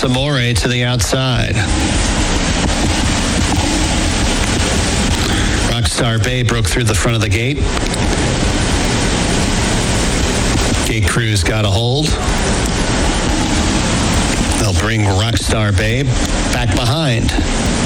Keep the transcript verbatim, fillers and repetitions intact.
Amore to the outside. Rockstar Bay broke through the front of the gate. Gate crew's got a hold. They'll bring Rockstar Bay back behind.